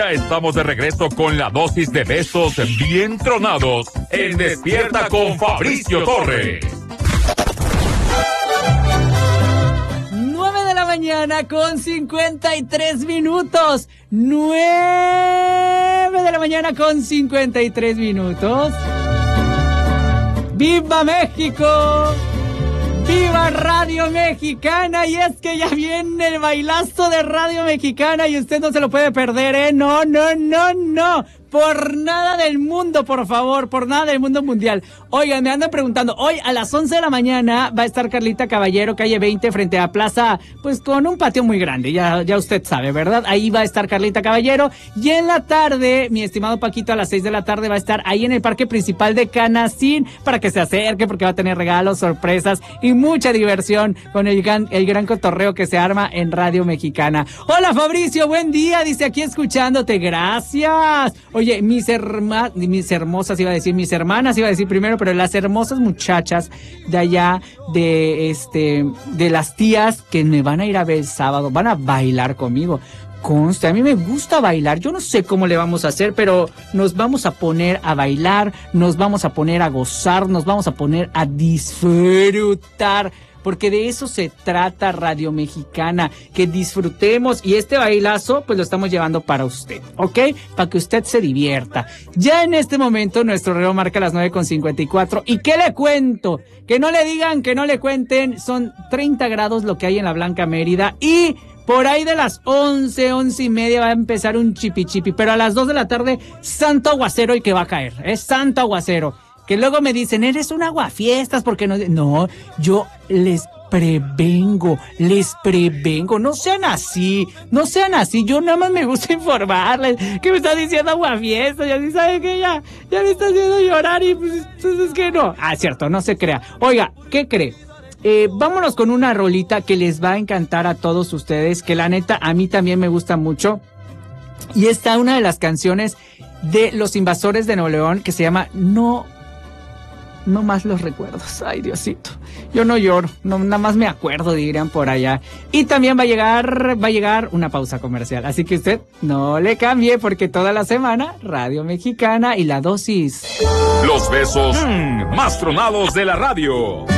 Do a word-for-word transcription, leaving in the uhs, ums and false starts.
Ya estamos de regreso con la dosis de besos bien tronados en Despierta con Fabricio Torres. nueve de la mañana con cincuenta y tres minutos. nueve de la mañana con cincuenta y tres minutos. ¡Viva México! ¡Viva Radio Mexicana! Y es que ya viene el bailazo de Radio Mexicana y usted no se lo puede perder, ¿eh? No, no, no, no. Por nada del mundo, por favor, por nada del mundo mundial. Oigan, me andan preguntando, hoy a las once de la mañana va a estar Carlita Caballero, calle veinte, frente a Plaza, pues con un patio muy grande, ya, ya usted sabe, ¿verdad? Ahí va a estar Carlita Caballero. Y en la tarde, mi estimado Paquito, a las seis de la tarde va a estar ahí en el parque principal de Canacín, para que se acerque, porque va a tener regalos, sorpresas y mucha diversión con el gran, el gran cotorreo que se arma en Radio Mexicana. Hola Fabricio, buen día, dice aquí escuchándote, gracias. Oye, mis, herma, mis hermosas, iba a decir, mis hermanas, iba a decir primero, pero las hermosas muchachas de allá, de este, de las tías que me van a ir a ver el sábado, van a bailar conmigo. Conste, a mí me gusta bailar, yo no sé cómo le vamos a hacer, pero nos vamos a poner a bailar, nos vamos a poner a gozar, nos vamos a poner a disfrutar. Porque de eso se trata Radio Mexicana, que disfrutemos, y este bailazo pues lo estamos llevando para usted, ¿ok? Para que usted se divierta. Ya en este momento nuestro reloj marca las nueve con cincuenta y cuatro, ¿y qué le cuento? Que no le digan, que no le cuenten, son treinta grados lo que hay en la Blanca Mérida, y por ahí de las once, once y media va a empezar un chipi chipi, pero a las dos de la tarde, santo aguacero y que va a caer, es santo aguacero. Que luego me dicen, eres un aguafiestas, porque no... No, yo les prevengo, les prevengo, no sean así, no sean así, yo nada más me gusta informarles, que me está diciendo aguafiestas, y así saben que ya, ya me está haciendo llorar, y pues entonces que no. Ah, cierto, no se crea. Oiga, ¿qué cree? Eh, vámonos con una rolita que les va a encantar a todos ustedes, que la neta a mí también me gusta mucho, y está una de las canciones de Los Invasores de Nuevo León, que se llama No... No más los recuerdos. Ay, Diosito. Yo no lloro, no, nada más me acuerdo, dirían por allá. Y también va a llegar, va a llegar una pausa comercial. Así que usted no le cambie, porque toda la semana, Radio Mexicana y la dosis. Los besos mmm, más tronados de la radio.